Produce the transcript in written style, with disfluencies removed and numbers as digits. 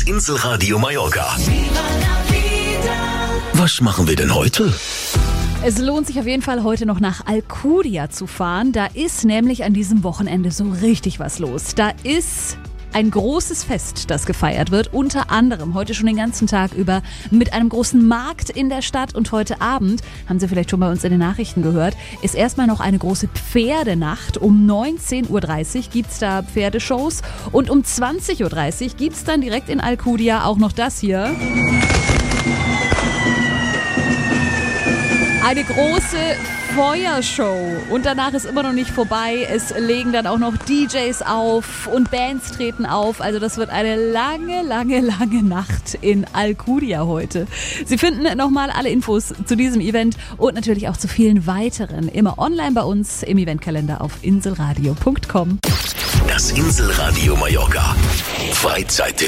Inselradio Mallorca. Was machen wir denn heute? Es lohnt sich auf jeden Fall, heute noch nach Alcudia zu fahren. Da ist nämlich an diesem Wochenende so richtig was los. Da ist ein großes Fest, das gefeiert wird. Unter anderem heute schon den ganzen Tag über mit einem großen Markt in der Stadt. Und heute Abend, haben Sie vielleicht schon bei uns in den Nachrichten gehört, ist erstmal noch eine große Pferdenacht. Um 19.30 Uhr gibt's da Pferdeshows. Und um 20.30 Uhr gibt's dann direkt in Alcudia auch noch das hier. Eine große Feuershow und danach ist immer noch nicht vorbei. Es legen dann auch noch DJs auf und Bands treten auf. Also das wird eine lange, lange, lange Nacht in Alcudia heute. Sie finden nochmal alle Infos zu diesem Event und natürlich auch zu vielen weiteren immer online bei uns im Eventkalender auf inselradio.com. Das Inselradio Mallorca. Freizeit